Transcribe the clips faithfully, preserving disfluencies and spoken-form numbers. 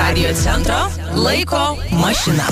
Radio centro laiko mašina.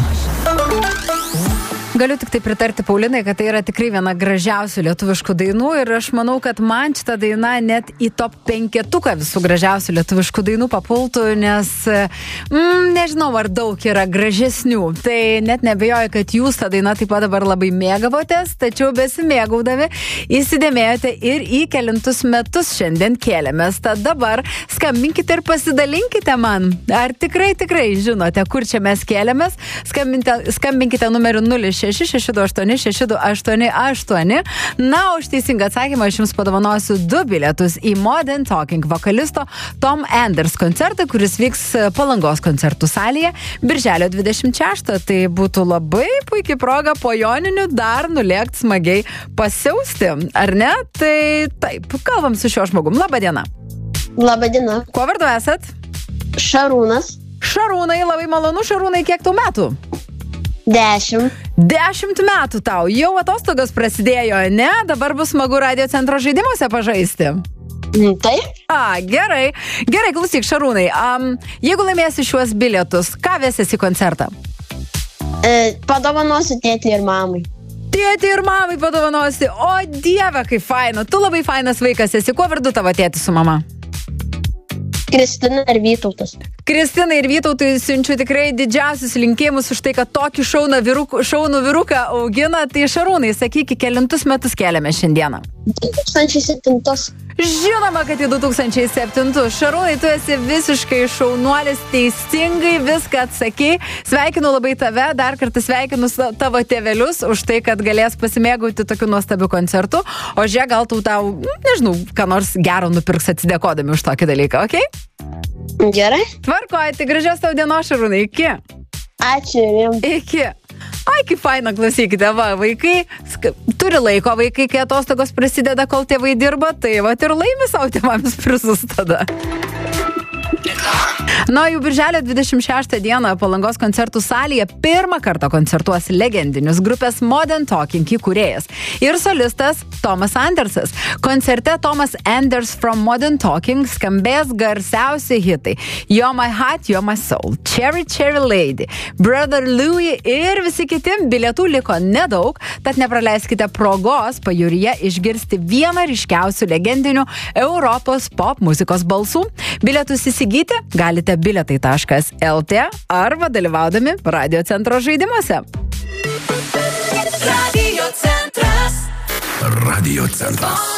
Galiu tik tai pritarti Paulinai, kad tai yra tikrai viena gražiausių lietuviškų dainų ir aš manau, kad man šita daina net į top penketuką visų gražiausių lietuviškų dainų papultų, nes mm, nežinau, ar daug yra gražesnių. Tai net nebejoju, kad jūs tą dainą taip pat dabar labai mėgavotės, tačiau besimėgaudami įsidėmėjote ir į kelintus metus šiandien kėlėmės. Tad dabar skambinkite ir pasidalinkite man. Ar tikrai, tikrai žinote, kur čia mes kėlėmės? Skambinkite, skambinkite numeriu nulis šeši šeši du aštuoni šeši du aštuoni aštuoni. Na, už teisingą atsakymą aš jums padovanosiu du bilietus į Modern Talking vokalisto Tom Enders koncertą, kuris vyks Palangos koncertų salėje birželio dvidešimt šeštą. Tai būtų labai puikiai proga po joninių dar nulėkti smagiai pasiausti, ar ne? Tai taip, kalbam su šiuo žmogum. Labą dieną. Labą dieną. Kuo vardu esat? Šarūnas. Šarūnai, labai malonu. Šarūnai, kiek tau metų? Dešimt. Dešimt metų tau. Jau atostogos prasidėjo, ne? Dabar bus smagu Radio centro žaidimuose pažaisti. Taip. A, gerai. Gerai, klausyk, Šarūnai. Um, jeigu laimėsi šiuos bilietus, ką vesies į koncertą? E, padovanosiu tėtį ir mamai. Tėtį ir mamai padovanosi. O Dieve, kaip faina. Tu labai fainas vaikas esi. Kuo vardu tavo tėtis su mama? Kristina ir Vytautas. Kristina ir Vytautui siunčiu tikrai didžiausius linkėjimus už tai, kad tokį šauną vyruką, šaunų vyruką augina. Tai Šarūnai, sakyk, kelintus metus keliame šiandieną? du tūkstančiai septintus. Žinoma, kad į du tūkstančiai septintus. Šarūnai, tu esi visiškai šaunuolis, teisingai viską atsakei. Sveikinu labai tave, dar kartą sveikinu tavo tėvelius už tai, kad galės pasimėgauti tokiu nuostabiu koncertu. O žiūrėk, gal tau tau, nežinau, ką nors gero nupirks atsidėkodami už tokį dalyką, okei? Okay? Gerai. Tvarkoj, tai gražios tau dienos, Šarūnai, iki. Ačiū jums. Iki. Ai, kaip faina, klausykite, va, vaikai, sk- turi laiko vaikai, kai atostogos prasideda, kol tėvai dirba, tai va ir laimi savo tėvams prizus tada. Na, jau birželio dvidešimt šeštą dieną Palangos koncertų salėje pirmą kartą koncertuos legendinius grupės Modern Talking įkūrėjas ir solistas Tomas Andersas. Koncerte Tomas Anders from Modern Talking skambės garsiausi hitai You're My Heart, You're My Soul, Cherry Cherry Lady, Brother Louie ir visi kiti. Bilietų liko nedaug, tad nepraleiskite progos pajūryje išgirsti vieną ryškiausių legendinių Europos pop muzikos balsų. Bilietus įsigyti galite bilietai taškas el tė arba dalyvaudami Radio centro žaidimuose. Radio centras. Radio centras.